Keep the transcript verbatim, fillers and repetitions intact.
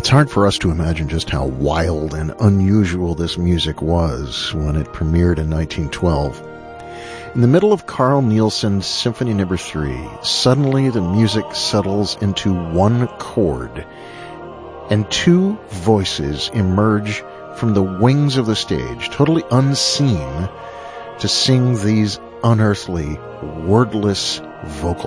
It's hard for us to imagine just how wild and unusual this music was when it premiered in nineteen twelve. In the middle of Carl Nielsen's Symphony Number three, suddenly the music settles into one chord, and two voices emerge from the wings of the stage, totally unseen, to sing these unearthly, wordless vocal